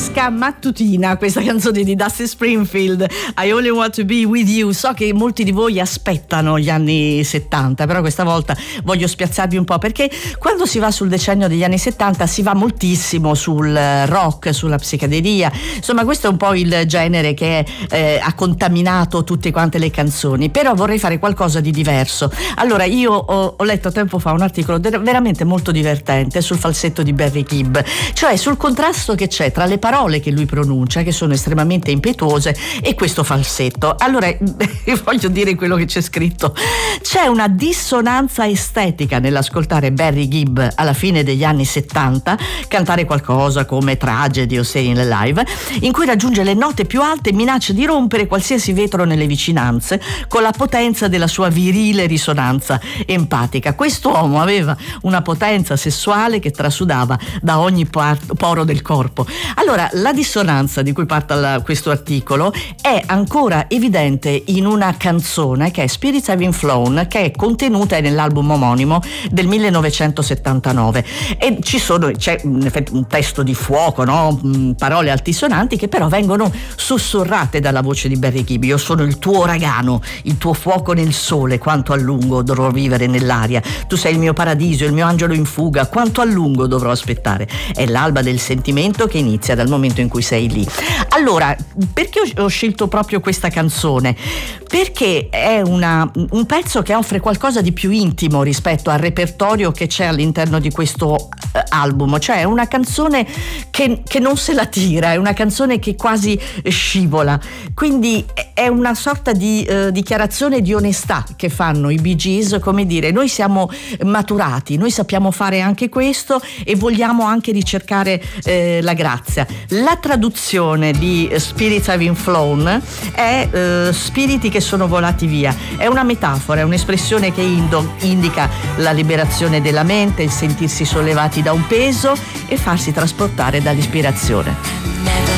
fresca mattutina questa canzone di Dusty Springfield, I Only Want to Be With You. So che molti di voi aspettano gli anni 70, però questa volta voglio spiazzarvi un po', perché quando si va sul decennio degli anni 70 si va moltissimo sul rock, sulla psichedelia, insomma questo è un po' il genere che ha contaminato tutte quante le canzoni, però vorrei fare qualcosa di diverso. Allora io ho letto tempo fa un articolo veramente molto divertente sul falsetto di Barry Gibb, cioè sul contrasto che c'è tra le parole che lui pronuncia, che sono estremamente impetuose, e questo falsetto. Allora voglio dire quello che c'è scritto: c'è una dissonanza estetica nell'ascoltare Barry Gibb alla fine degli anni 70 cantare qualcosa come Tragedy o Staying Alive, in cui raggiunge le note più alte e minaccia di rompere qualsiasi vetro nelle vicinanze con la potenza della sua virile risonanza empatica. Quest'uomo aveva una potenza sessuale che trasudava da ogni poro del corpo. Allora, la dissonanza di cui parla questo articolo è ancora evidente in una canzone che è Spirits Having Flown, che è contenuta nell'album omonimo del 1979, e c'è in effetti un testo di fuoco, no? Parole altisonanti che però vengono sussurrate dalla voce di Barry Gibb. Io sono il tuo uragano, il tuo fuoco nel sole, quanto a lungo dovrò vivere nell'aria, tu sei il mio paradiso, il mio angelo in fuga, quanto a lungo dovrò aspettare. È l'alba del sentimento che inizia dal momento in cui sei lì. Allora, perché ho scelto proprio questa canzone? Perché è un pezzo che offre qualcosa di più intimo rispetto al repertorio che c'è all'interno di questo album, cioè è una canzone che non se la tira, è una canzone che quasi scivola, quindi è una sorta di dichiarazione di onestà che fanno i Bee Gees, come dire: noi siamo maturati, noi sappiamo fare anche questo e vogliamo anche ricercare la grazia. La traduzione di Spirits Having Flown è spiriti che sono volati via, è una metafora, è un'espressione che indica la liberazione della mente, il sentirsi sollevati da un peso e farsi trasportare dall'ispirazione.